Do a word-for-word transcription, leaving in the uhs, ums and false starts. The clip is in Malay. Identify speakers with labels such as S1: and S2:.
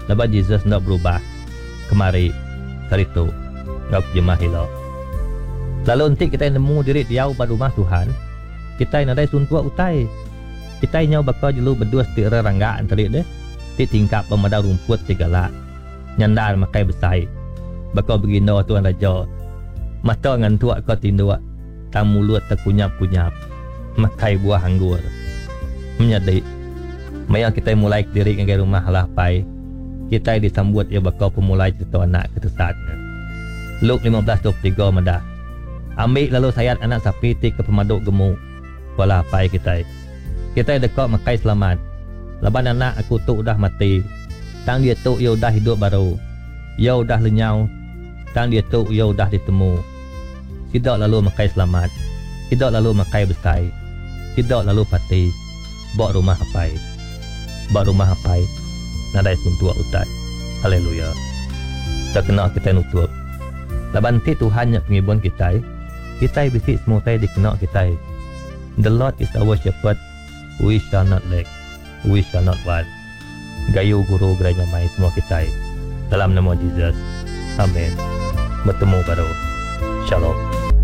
S1: Lepas Jesus nak berubah kemari sarito ngau jemaah hilo. Lalu nanti kita nemu diri dia pada rumah Tuhan, kita nak ada suntua utai. Kita nyau bakal jelu berdua setira ranggaan tadi deh. Ti tingkap pemadau rumput segala. Nyandar makai besai. Bakal begino Tuhan Raja. Mata ngan tuak kau tindua. Tang mulut terkunyap-kunyap. Makai buah anggur. Menjadi maya kita mulai diri dengan rumah lah pai. Kita disambut ia bakal pemulai cerita anak ketesatnya. Luke lima belas dua puluh tiga madah. Ambil lalu sayat anak sapi ti ke pemaduk gemuk. Walah pai kita. Kita dekat makai selamat. Laban anak aku tu dah mati. Tang dia tu ia dah hidup baru. Ia dah lenyau. Tang dia tu ia dah ditemu. Tidak lalu makai selamat. Tidak lalu makai besai. Tidak lalu pati. Bawa rumah apai. Bawa rumah apai. Nadai suntua utai. Haleluya. Tak kena kita nutup. Laban ti Tuhan yang pengibun kita. Kita bisik semua tay dikena kita. The Lord is our shepherd. We shall not lack. We shall not want. Gayu guru gereja mai semua kita. Dalam nama Jesus. Amin. Bertemu baru. Shalom.